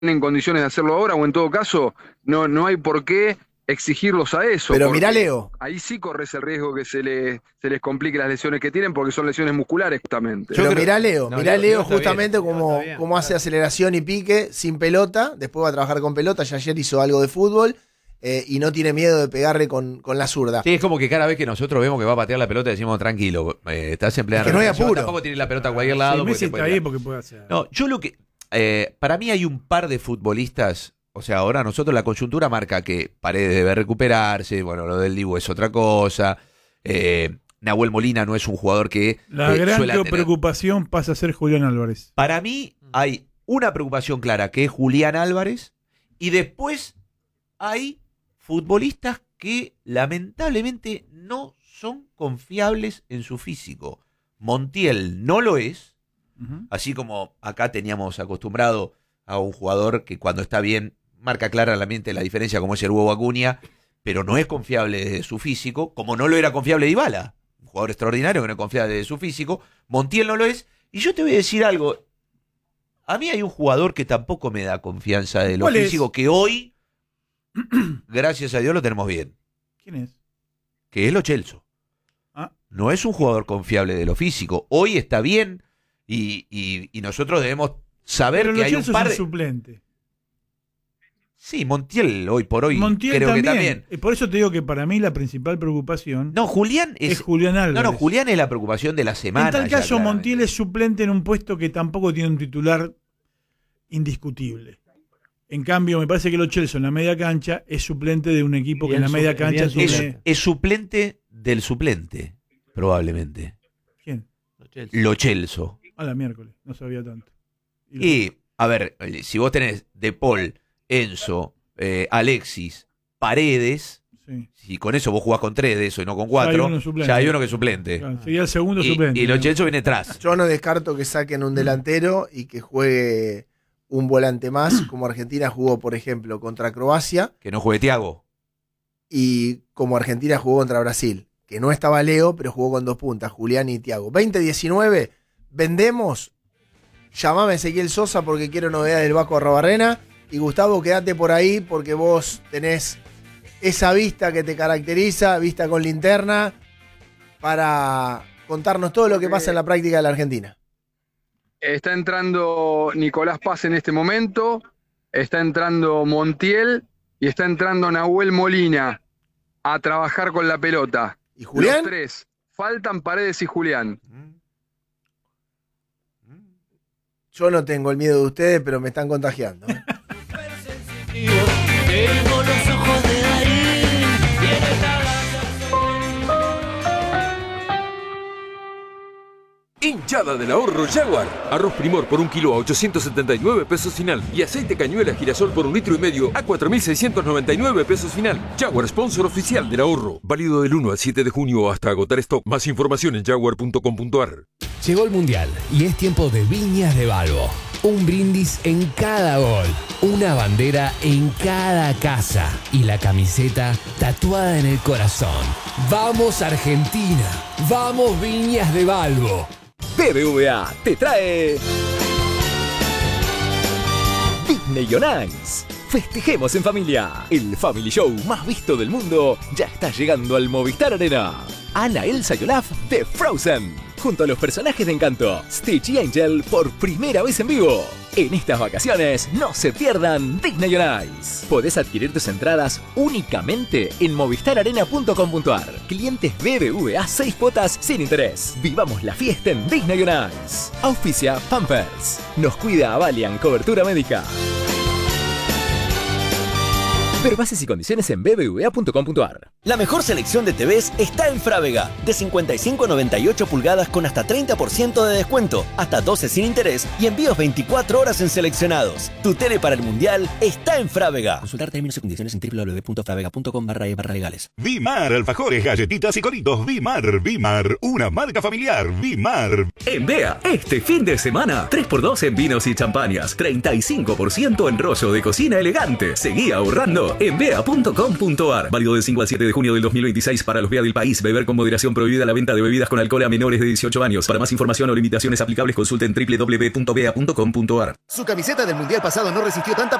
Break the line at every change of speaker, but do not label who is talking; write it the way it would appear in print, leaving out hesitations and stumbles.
en condiciones de hacerlo ahora, o en todo caso, no hay por qué exigirlos a eso.
Pero mirá, Leo.
Ahí sí corres el riesgo que se les complique las lesiones que tienen, porque son lesiones musculares justamente.
Pero mirá, Leo,
Leo
justamente
bien,
cómo hace aceleración y pique sin pelota, después va a trabajar con pelota, ya ayer hizo algo de fútbol, y no tiene miedo de pegarle con la zurda.
Sí, es como que cada vez que nosotros vemos que va a patear la pelota decimos, tranquilo, estás en plena
Es que no hay
recuperación,
apuro.
tampoco tiene la pelota a cualquier lado.
Sí, Messi
porque
está ahí porque puede hacer.
No, yo lo que... para mí hay un par de futbolistas, o sea, ahora nosotros la coyuntura marca que Paredes debe recuperarse, bueno, lo del Dibu es otra cosa, Nahuel Molina no es un jugador que
La gran
suele tener.
preocupación pasa a ser Julián Álvarez.
Para mí hay una preocupación clara que es Julián Álvarez, y después hay futbolistas que lamentablemente no son confiables en su físico. Montiel no lo es, así como acá teníamos acostumbrado a un jugador que cuando está bien marca claramente la diferencia, como es el Huevo Acuña, pero no es confiable de su físico, como no lo era confiable Dybala, un jugador extraordinario que no es confiable de su físico. Montiel no lo es, y yo te voy a decir algo, a mí hay un jugador que tampoco me da confianza de lo físico, que hoy, gracias a Dios, lo tenemos bien.
¿Quién es?
Que es Lo Celso. No es un jugador confiable de lo físico. Hoy está bien y nosotros debemos saber
pero
que hay un par de...
suplente.
Sí, Montiel hoy por hoy
Montiel
creo
también.
que también.
Y por eso te digo que para mí la principal preocupación
No, Julián
es Julián Álvarez.
No, Julián es la preocupación de la semana.
En tal caso,
claramente.
Montiel es suplente en un puesto que tampoco tiene un titular indiscutible. En cambio, me parece que Lo Celso en la media cancha es suplente de un equipo que en la media cancha tiene...
Es suplente del suplente, probablemente.
¿Quién?
Lo Celso.
A la miércoles, no sabía tanto.
Y, a ver, si vos tenés De Paul, Enzo, Alexis, Paredes,
sí.
Si con eso vos jugás con 3 de eso y no con 4, ya hay uno que es suplente.
Claro, sería el segundo suplente.
Y Lo Celso viene atrás.
Yo no descarto que saquen un delantero y que juegue un volante más, como Argentina jugó, por ejemplo, contra Croacia.
Que no juegue Thiago.
Y como Argentina jugó contra Brasil, que no estaba Leo, pero jugó con 2 puntas, Julián y Thiago. 2019, vendemos. Llamame a Ezequiel Sosa porque quiero novedades del Vasco Arrobarrena. Y Gustavo, quédate por ahí porque vos tenés esa vista que te caracteriza, vista con linterna, para contarnos todo lo que pasa en la práctica de la Argentina.
Está entrando Nicolás Paz en este momento, está entrando Montiel y está entrando Nahuel Molina a trabajar con la pelota.
¿Y Julián?
Los 3. Faltan Paredes y Julián.
Yo no tengo el miedo de ustedes, pero me están contagiando.
Tengo los ojos de Darín y en esta
Hinchada del ahorro Jaguar. Arroz Primor por 1 kilo a 879 pesos final. Y aceite cañuela girasol por 1,5 litros a 4.699 pesos final. Jaguar, sponsor oficial del ahorro. Válido del 1 al 7 de junio hasta agotar stock. Más información en jaguar.com.ar.
Llegó el Mundial y es tiempo de Viñas de Balbo. Un brindis en cada gol, una bandera en cada casa y la camiseta tatuada en el corazón. ¡Vamos Argentina! ¡Vamos Viñas de Balbo!
BBVA te trae Disney on Ice. Festejemos en familia. El Family Show más visto del mundo ya está llegando al Movistar Arena. Anna, Elsa y Olaf de Frozen, junto a los personajes de Encanto, Stitch y Angel por primera vez en vivo. En estas vacaciones no se pierdan Disney on Ice. Podés adquirir tus entradas únicamente en movistararena.com.ar. Clientes BBVA 6 cuotas sin interés. Vivamos la fiesta en Disney on Ice. Auspicia Pampers. Nos cuida Avalian Cobertura Médica. Ver bases y condiciones en bbva.com.ar.
La mejor selección de TVs está en Frávega. De 55 a 98 pulgadas con hasta 30% de descuento, hasta 12 sin interés y envíos 24 horas en seleccionados. Tu tele para el Mundial está en Frávega. Consultar términos y condiciones en www.fravega.com/legales.
Vimar, alfajores, galletitas y coritos. Vimar, una marca familiar. Vimar.
En Bea, este fin de semana, 3x2 en vinos y champañas, 35% en rollo de cocina elegante. Seguí ahorrando en bea.com.ar. Válido del 5 al 7 de de junio del 2026 para los BEA del país. Beber con moderación, prohibida la venta de bebidas con alcohol a menores de 18 años. Para más información o limitaciones aplicables consulten www.bea.com.ar.
Su camiseta del mundial pasado no resistió tanta